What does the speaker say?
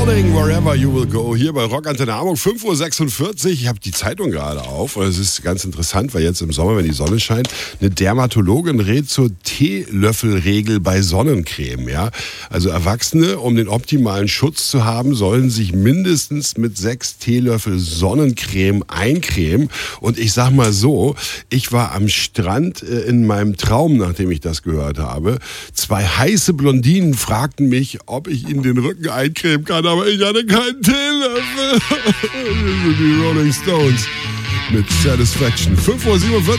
Darling, wherever you will go. Hier bei Rock Antenne Hamburg, 5:46 Uhr. Ich habe die Zeitung gerade auf. Und es ist ganz interessant, weil jetzt im Sommer, wenn die Sonne scheint, eine Dermatologin rät zur Teelöffelregel bei Sonnencreme. Ja? Also Erwachsene, um den optimalen Schutz zu haben, sollen sich mindestens mit 6 Teelöffel Sonnencreme eincremen. Und ich sag mal so, ich war am Strand in meinem Traum, nachdem ich das gehört habe. 2 heiße Blondinen fragten mich, ob ich ihnen den Rücken eincremen kann, aber ich hatte keinen Teelöffel. Die Rolling Stones mit Satisfaction. 5:47 Uhr.